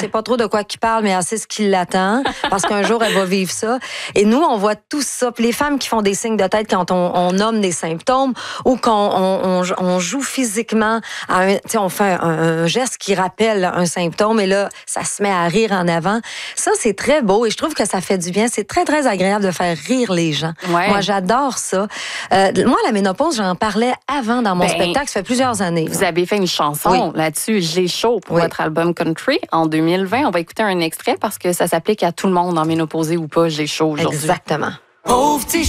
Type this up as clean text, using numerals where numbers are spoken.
sait pas trop de quoi qu'il parle, mais elle sait ce qui l'attend, parce qu'un jour, elle va vivre ça. Et nous, on voit tout ça. Puis les femmes qui font des signes de tête quand on nomme des symptômes ou quand on joue physiquement, on fait un geste qui rappelle un symptôme et là, ça se met à rire en avant. Ça, c'est très beau et je trouve que ça fait du bien. C'est très, très agréable de faire rire les gens. Ouais. Moi, j'adore ça. Moi, la ménopause, j'en parlais avant dans mon spectacle. Ça fait plusieurs années. Vous avez fait une chanson là-dessus, J'ai chaud, pour votre album Country en 2020. On va écouter un extrait parce que ça s'applique à tout le monde, en ménopausé ou pas, J'ai chaud aujourd'hui. Exactement.